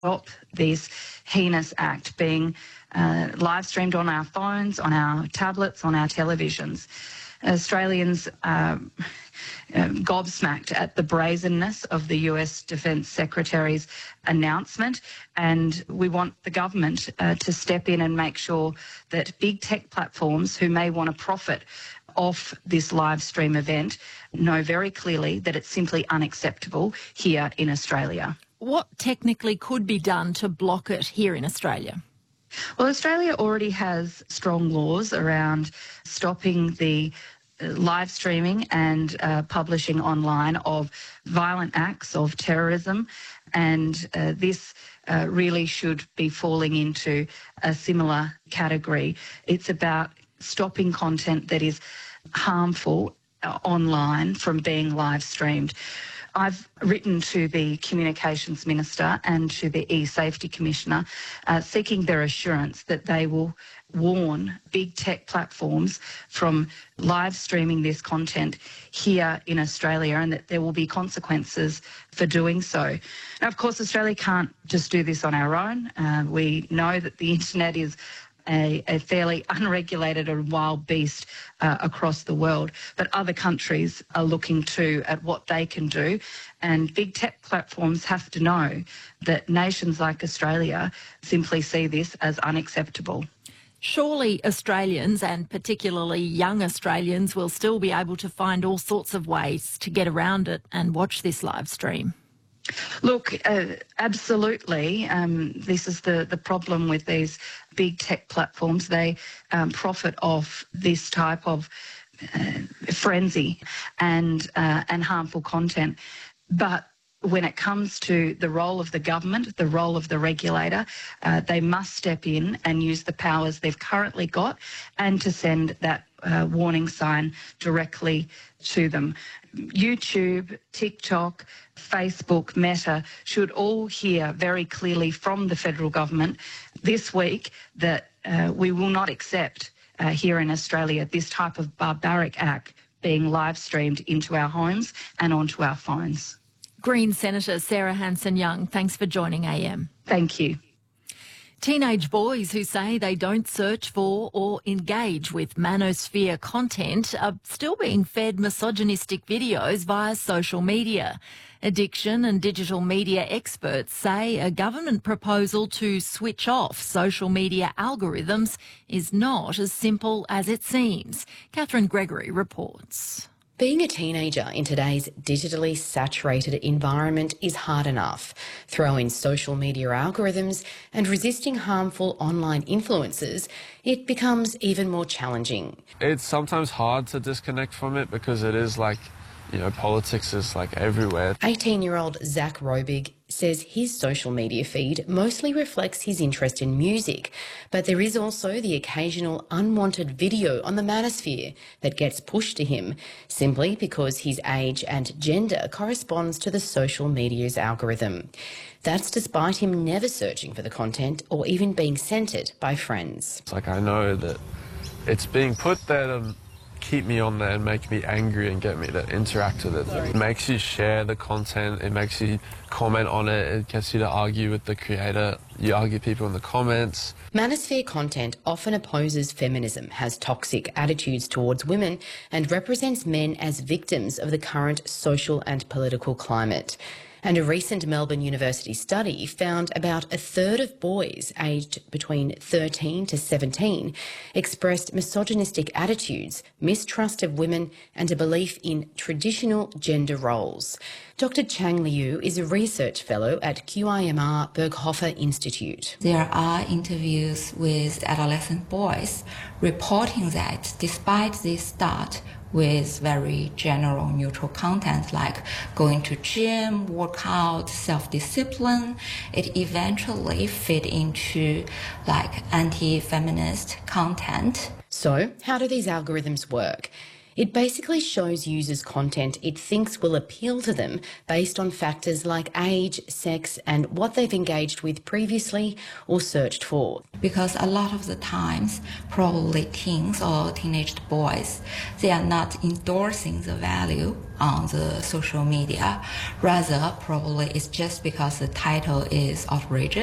stop this heinous act being live streamed on our phones, on our tablets, on our televisions. Australians are gobsmacked at the brazenness of the US Defence Secretary's announcement, and we want the government to step in and make sure that big tech platforms who may want to profit off this live stream event know very clearly that it's simply unacceptable here in Australia. What technically could be done to block it here in Australia? Well, Australia already has strong laws around stopping the live streaming and publishing online of violent acts of terrorism, and this really should be falling into a similar category. It's about stopping content that is harmful online from being live streamed. I've written to the Communications Minister and to the E-Safety Commissioner seeking their assurance that they will warn big tech platforms from live streaming this content here in Australia, and that there will be consequences for doing so. Now, of course, Australia can't just do this on our own. We know that the internet is a fairly unregulated and wild beast across the world, but other countries are looking too at what they can do, and big tech platforms have to know that nations like Australia simply see this as unacceptable. Surely Australians, and particularly young Australians, will still be able to find all sorts of ways to get around it and watch this live stream. Look, absolutely. This is the problem with these big tech platforms. They profit off this type of frenzy and harmful content. But when it comes to the role of the government, the role of the regulator, they must step in and use the powers they've currently got, and to send that warning sign directly to them. YouTube, TikTok, Facebook, Meta should all hear very clearly from the federal government this week that we will not accept here in Australia this type of barbaric act being live streamed into our homes and onto our phones. Green Senator Sarah Hanson-Young, thanks for joining AM. Thank you. Teenage boys who say they don't search for or engage with manosphere content are still being fed misogynistic videos via social media. Addiction and digital media experts say a government proposal to switch off social media algorithms is not as simple as it seems. Catherine Gregory reports. Being a teenager in today's digitally saturated environment is hard enough. Throw in social media algorithms and resisting harmful online influences, it becomes even more challenging. It's sometimes hard to disconnect from it because it is like, politics is like everywhere. 18-year-old Zach Robig says his social media feed mostly reflects his interest in music, but there is also the occasional unwanted video on the manosphere that gets pushed to him simply because his age and gender corresponds to the social media's algorithm. That's despite him never searching for the content or even being sent it by friends. It's like I know that it's being put there to keep me on there and make me angry and get me to interact with it. It makes you share the content, it makes you comment on it, it gets you to argue with the creator, you argue people in the comments. Manosphere content often opposes feminism, has toxic attitudes towards women and represents men as victims of the current social and political climate. And a recent Melbourne University study found about a third of boys aged between 13 to 17 expressed misogynistic attitudes, mistrust of women and a belief in traditional gender roles. Dr. Chang Liu is a research fellow at QIMR Berghofer Institute. There are interviews with adolescent boys reporting that despite this start with very general neutral content like going to gym, workout, self-discipline, it eventually fit into like anti-feminist content. So how do these algorithms work? It basically shows users content it thinks will appeal to them based on factors like age, sex, and what they've engaged with previously or searched for. Because a lot of the times, probably teens or teenage boys, they are not endorsing the value on the social media. Rather, probably it's just because the title is outrageous.